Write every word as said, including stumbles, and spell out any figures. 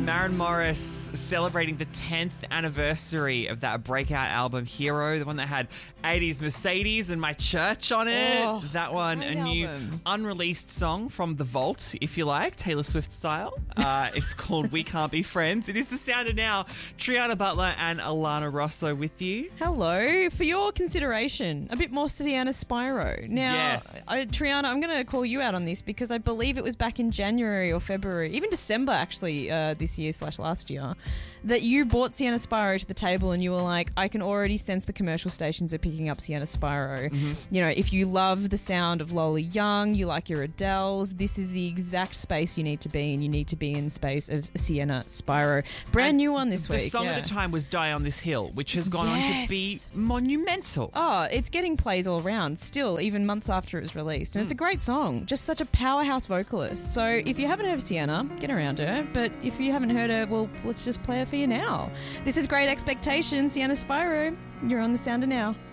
Maren Morris celebrating the tenth anniversary of that breakout album, Hero, the one that had eighties Mercedes and My Church on it. Oh, that one, a new album. unreleased song from The Vault, if you like, Taylor Swift style. Uh, it's called We Can't Be Friends. It is the sound of now. Triana Butler and Alana Rosso with you. Hello. For your consideration, a bit more Sienna Spiro. Now, Yes. I, Triana, I'm going to call you out on this because I believe it was back in January or February, even December actually, uh, this year slash last year, that you brought Sienna Spiro to the table and you were like, I can already sense the commercial stations are picking up Sienna Spiro. Mm-hmm. You know, if you love the sound of Lola Young, you like your Adeles, this is the exact space you need to be in. You need to be in the space of Sienna Spiro. Brand And new one this the week. The song yeah. of the time was Die on This Hill, which has gone on Yes. to be monumental. Oh, it's getting plays all around still, even months after it was released. And Hmm. it's a great song. Just such a powerhouse vocalist. So if you haven't heard of Sienna, get around her. But if you haven't heard her, well, let's just play her for you now. This is Great Expectations, Sienna Spiro. You're on The Sound of Now.